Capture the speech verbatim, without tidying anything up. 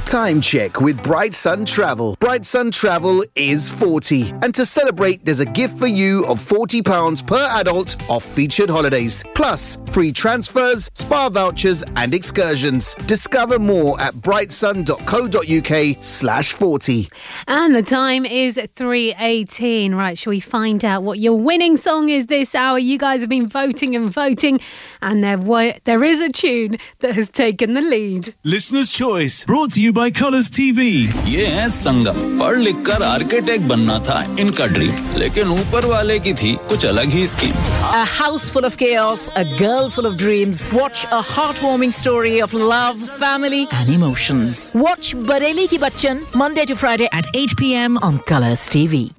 Time check with Bright Sun Travel. Bright Sun Travel is forty. And to celebrate, there's a gift for you of forty pounds per adult off featured holidays. Plus, free transfers, spa vouchers and excursions. Discover more at brightsun.co.uk slash 40. And the time is three eighteen. Right, shall we find out what your winning song is this hour? You guys have been voting and voting, and there, wa- there is a tune that has taken the lead. Listener's Choice, brought to you by Colours T V. ये है संगम. पढ़ लिख कर architect बनना था इनका dream, लेकिन ऊपर वाले की थी कुछ अलग ही scheme. A house full of chaos, a girl full of dreams. Watch a heartwarming story of love, family and emotions. Watch Bareli Ki Bachchan Monday to Friday at eight p.m. on Colours T V.